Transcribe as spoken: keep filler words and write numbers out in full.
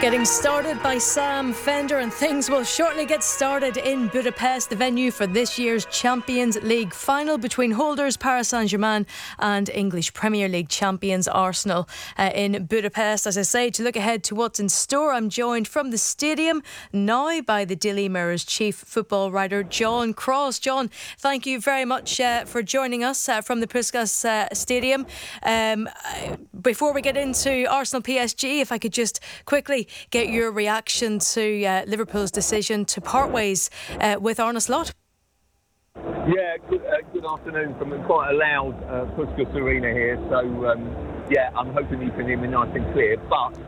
Getting started by Sam Fender, and things will shortly get started in Budapest, the venue for this year's Champions League final between holders Paris Saint-Germain and English Premier League champions Arsenal uh, in Budapest. As I say, to look ahead to what's in store, I'm joined from the stadium now by the Daily Mirror's chief football writer John Cross. John, thank you very much uh, for joining us uh, from the Puskas uh, Stadium. Um, before we get into Arsenal P S G, if I could just quickly get your reaction to uh, Liverpool's decision to part ways uh, with Arne Slot. Yeah, good, uh, good afternoon from quite a loud uh, Puskas Arena here. So, um, yeah, I'm hoping you can hear me nice and clear. But